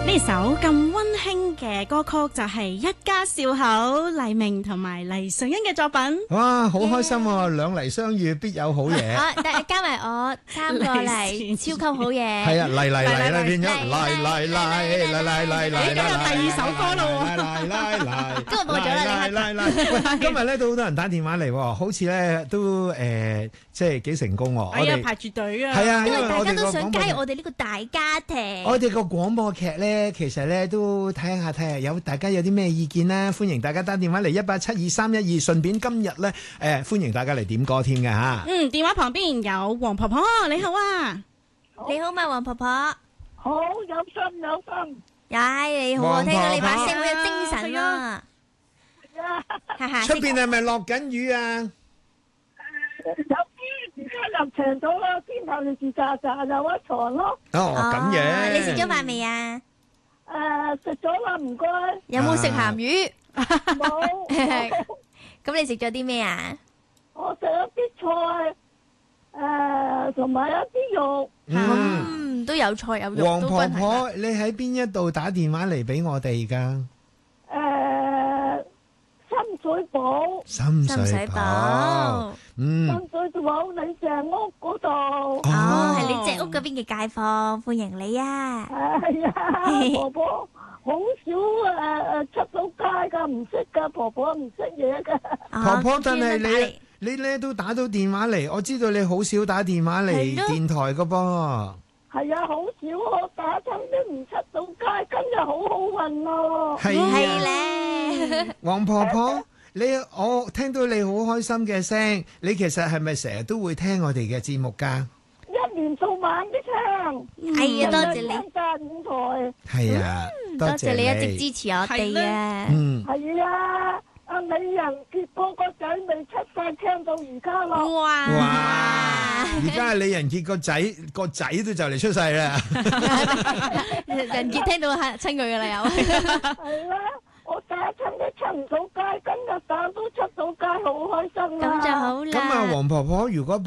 呢首咁溫馨嘅歌曲就係一家笑口，黎明同埋黎瑞恩嘅作品。 哇，好開心喎！兩黎相遇必有好嘢。 加埋我3個嚟，超級好嘢。 係啊，嚟啦，變咗嚟， 你今日第2首歌咯嚟， 今日播咗啦， 嚟。今日咧都好多人打電話嚟，好似咧都即係幾成功喎。 係啊，排住隊啊。 係啊， 因為大家都想加入我哋呢個大家庭。 我哋個廣播劇咧，其實咧都睇下，大家有啲咩意見啦，歡迎大家打電話嚟1872312，順便今日咧歡迎大家嚟點歌添嘅嚇。 電話旁邊有黃婆婆，你好啊。 你好嘛，黃婆婆。 好有心有心。 你好啊，聽到你把聲好有精神啊。 出邊係咪落緊雨啊？ 有啲而家入場咗啦，天頭你住炸有一床咯。 哦，咁嘅。 你食咗飯未啊？ 食咗啦，唔該。 有冇食鹹魚？ 冇。 咁你食咗啲咩啊？ 我食咗啲菜，同埋一啲肉。 都有菜有肉。 黃婆婆，你喺邊一度打電話嚟俾我哋㗎？ 深水埗。 深水埗你隻屋嗰度。 係你隻屋嗰邊嘅街坊，歡迎你啊！ 係啊，婆婆好少出到街㗎，唔識㗎，婆婆唔識嘢㗎。 婆婆，但係你咧都打到電話嚟，我知道你好少打電話嚟電台㗎噃。係啊，好少我打親都唔出到街，今日好好運咯。 係咧，黃婆婆。我聽到你好開心嘅聲，你其實係咪成日都會聽我哋嘅節目㗎？ 一年到晚都聽。 係啊，多謝你。 5台。 係啊，多謝你一直支持我哋啊。 係啊，阿美人結果個仔未出世，聽到而家咯。 哇！ 而家李仁傑個仔都就嚟出世啦。 仁傑聽到嚇親佢㗎啦又。 係啦。我打親都出唔到街，今日打都出到街，好開心啊！ 咁就好啦。 咁啊，黃婆婆，如果